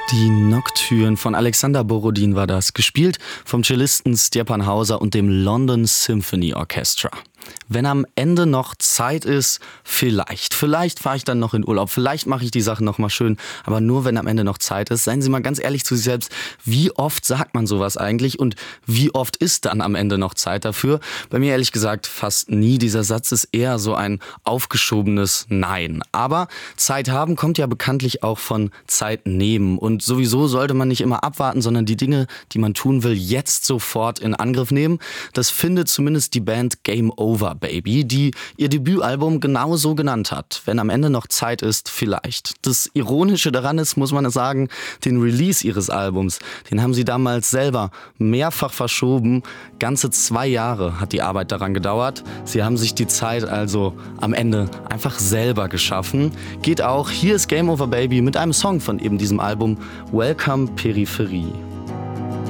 Die Nocturne von Alexander Borodin war das, gespielt vom Cellisten Stjepan Hauser und dem London Symphony Orchestra. Wenn am Ende noch Zeit ist, vielleicht fahre ich dann noch in Urlaub, vielleicht mache ich die Sachen noch mal schön, aber nur wenn am Ende noch Zeit ist. Seien Sie mal ganz ehrlich zu sich selbst, wie oft sagt man sowas eigentlich und wie oft ist dann am Ende noch Zeit dafür? Bei mir ehrlich gesagt fast nie. Dieser Satz ist eher so ein aufgeschobenes Nein. Aber Zeit haben kommt ja bekanntlich auch von Zeit nehmen und sowieso sollte man nicht immer abwarten, sondern die Dinge, die man tun will, jetzt sofort in Angriff nehmen. Das findet zumindest die Band Game Over Baby, die ihr Debütalbum genau so genannt hat. Wenn am Ende noch Zeit ist, vielleicht. Das Ironische daran ist, muss man sagen, den Release ihres Albums, den haben sie damals selber mehrfach verschoben. Ganze 2 Jahre hat die Arbeit daran gedauert. Sie haben sich die Zeit also am Ende einfach selber geschaffen. Geht auch, hier ist Game Over Baby mit einem Song von eben diesem Album, Welcome Peripherie.